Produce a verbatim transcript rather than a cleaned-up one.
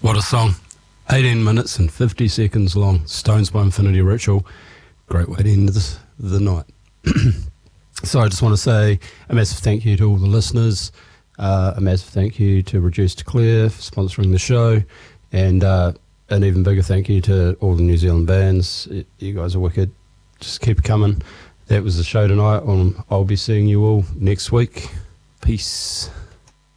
What a song. eighteen minutes and fifty seconds long. Stones by Infinity Ritual. Great way to end this, the night. So I just want to say a massive thank you to all the listeners. Uh, a massive thank you to Reduce to Clear for sponsoring the show. And uh, an even bigger thank you to all the New Zealand bands. You guys are wicked. Just keep it coming. That was the show tonight. I'll be seeing you all next week. Peace.